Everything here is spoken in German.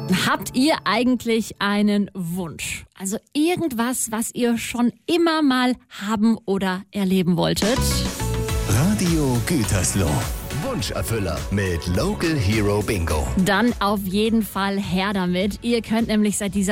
Habt ihr eigentlich einen Wunsch? Also irgendwas, was ihr schon immer mal haben oder erleben wolltet? Radio Gütersloh. Wunscherfüller mit Local Hero Bingo. Dann auf jeden Fall her damit. Ihr könnt nämlich seit dieser